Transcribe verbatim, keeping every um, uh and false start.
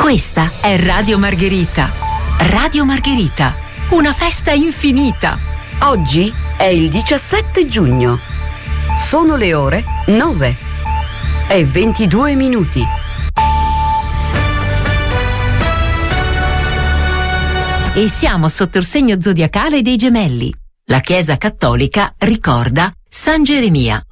Questa è Radio Margherita. Radio Margherita, una festa infinita. Oggi è il diciassette giugno. Sono le ore nove e ventidue minuti. E siamo sotto il segno zodiacale dei Gemelli. La Chiesa Cattolica ricorda San Geremia.